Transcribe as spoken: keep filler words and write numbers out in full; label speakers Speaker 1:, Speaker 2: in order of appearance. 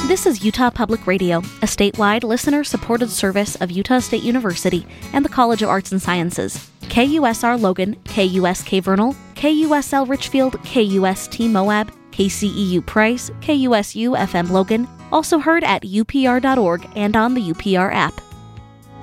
Speaker 1: This is Utah Public Radio, a statewide listener-supported service of Utah State University and the College of Arts and Sciences. K U S R Logan, K U S K Vernal, K U S L Richfield, K U S T Moab, K C E U Price, K U S U F M Logan, also heard at U P R dot org and on the U P R app.